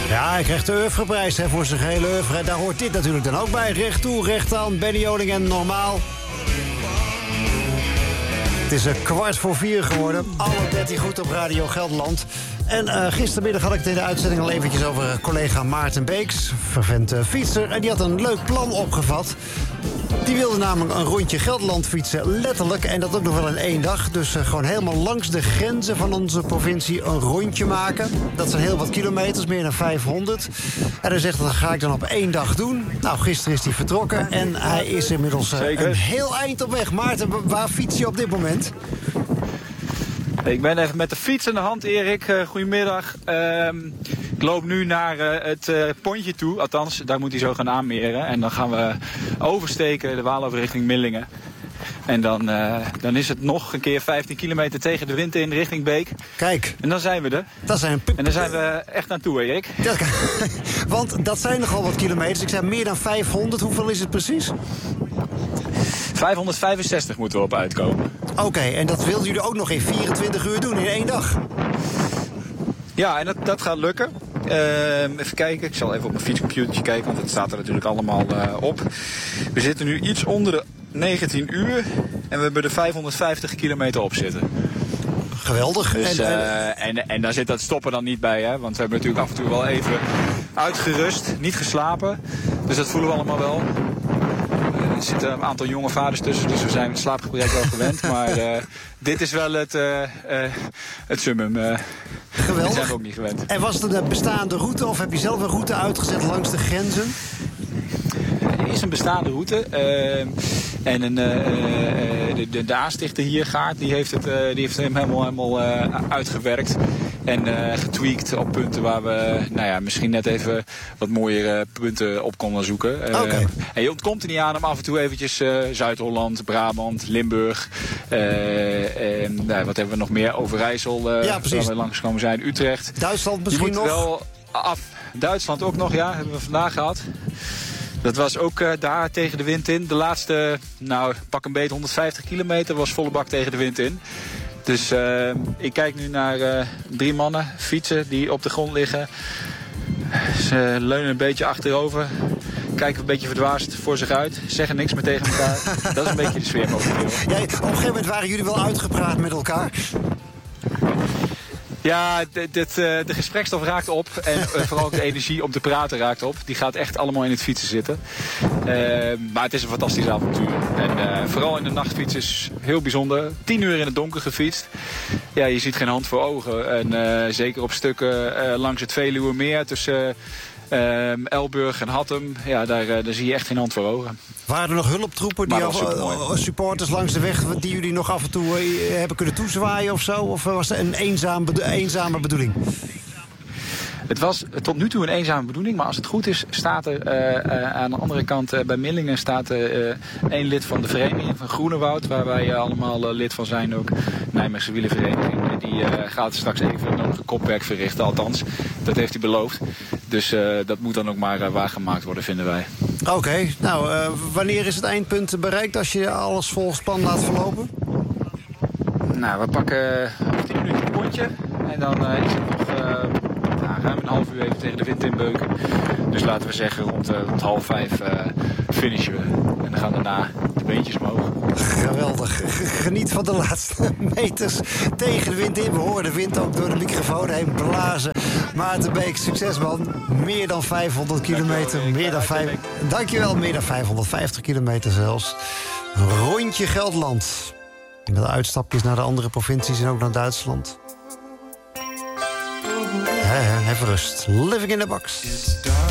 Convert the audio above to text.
Ja, hij krijgt de oeuvreprijs voor zijn gehele oeuvre. Daar hoort dit natuurlijk dan ook bij. Recht toe, recht aan, Benny Oling en Normaal. Het is 3:15 geworden. Alle 13 goed op Radio Gelderland. En gistermiddag had ik het in de uitzending al eventjes over collega Maarten Beeks. Vervent fietser. En die had een leuk plan opgevat. Die wilde namelijk een rondje Gelderland fietsen, letterlijk. En dat ook nog wel in 1 dag. Dus gewoon helemaal langs de grenzen van onze provincie een rondje maken. Dat zijn heel wat kilometers, meer dan 500. En hij zegt, dat ga ik dan op 1 dag doen. Nou, gisteren is hij vertrokken. En hij is inmiddels een heel eind op weg. Maarten, waar fiets je op dit moment? Ik ben even met de fiets in de hand, Erik. Goedemiddag. Ik loop nu naar het pontje toe. Althans, daar moet hij zo gaan aanmeren. En dan gaan we oversteken de Waal over richting Millingen. En dan is het nog een keer 15 kilometer tegen de wind in richting Beek. Kijk. En dan zijn we er. En dan zijn we echt aan toe, Erik. Want dat zijn nogal wat kilometers. Ik zei meer dan 500. Hoeveel is het precies? 565 moeten we op uitkomen. Oké, en dat wilden jullie ook nog in 24 uur doen, in 1 dag? Ja, en dat gaat lukken. Even kijken, ik zal even op mijn fietscomputertje kijken, want het staat er natuurlijk allemaal op. We zitten nu iets onder de 19 uur en we hebben er 550 kilometer op zitten. Geweldig. Dus, en daar zit dat stoppen dan niet bij, hè? Want we hebben natuurlijk af en toe wel even uitgerust, niet geslapen. Dus dat voelen we allemaal wel. Er zitten een aantal jonge vaders tussen, dus we zijn het slaapgebrek wel gewend. Maar dit is wel het summum. Geweldig. Dat zijn we ook niet gewend. En was het een bestaande route of heb je zelf een route uitgezet langs de grenzen? Er is een bestaande route. En de aanstichter hier, Gaart, die heeft hem helemaal uitgewerkt. En getweakt op punten waar we misschien net even wat mooiere punten op konden zoeken. En je ontkomt er niet aan om af en toe eventjes Zuid-Holland, Brabant, Limburg. Wat hebben we nog meer? Overijssel, waar we langsgekomen zijn. Utrecht. Duitsland misschien nog? Wel af. Duitsland ook nog, ja. Hebben we vandaag gehad. Dat was ook daar tegen de wind in. De laatste, pak een beetje 150 kilometer was volle bak tegen de wind in. Dus ik kijk nu naar 3 mannen fietsen die op de grond liggen. Ze leunen een beetje achterover. Kijken een beetje verdwaasd voor zich uit. Zeggen niks meer tegen elkaar. Dat is een beetje de sfeer momenteel. Ja, op een gegeven moment waren jullie wel uitgepraat met elkaar. Ja, de gesprekstof raakt op. En vooral ook de energie om te praten raakt op. Die gaat echt allemaal in het fietsen zitten. Maar het is een fantastisch avontuur. En vooral in de nachtfiets is heel bijzonder. 10 uur in het donker gefietst. Ja, je ziet geen hand voor ogen. En zeker op stukken langs het Veluwemeer tussen Elburg en Hattem. Ja, daar zie je echt geen hand voor ogen. Waren er nog hulptroepen, supporters langs de weg die jullie nog af en toe hebben kunnen toezwaaien of zo? Of was het een eenzame bedoeling? Het was tot nu toe een eenzame bedoeling, maar als het goed is staat er aan de andere kant bij Millingen staat 1 lid van de vereniging van Groenewoud, waar wij allemaal lid van zijn ook. Nijmeegse wielervereniging. Die gaat straks even nog een kopwerk verrichten, althans. Dat heeft hij beloofd. Dus dat moet dan ook maar waargemaakt worden, vinden wij. Oké, wanneer is het eindpunt bereikt als je alles volgens plan laat verlopen? Nou, we pakken 10 minuten een pontje en dan is het nog ruim een half uur even tegen de wind inbeuken. Dus laten we zeggen rond 4:30 finishen we. En dan gaan daarna de beentjes omhoog. Geweldig. Geniet van de laatste meters tegen de wind in. We horen de wind ook door de microfoon heen blazen. Maarten Beek, succes man. Meer dan 500 kilometer. Dankjewel, meer dan 550 kilometer zelfs. Rondje Gelderland. Met uitstapjes naar de andere provincies en ook naar Duitsland. Even rust. Living in the box.